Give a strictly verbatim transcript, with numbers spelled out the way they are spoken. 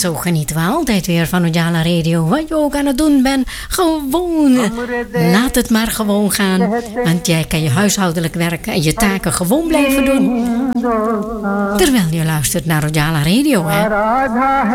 zo genieten we altijd weer van Ujala Radio. Wat je ook aan het doen bent, gewoon. Laat het maar gewoon gaan. Want jij kan je huishoudelijk werk en je taken gewoon blijven doen. Terwijl je luistert naar Ujala Radio, hè.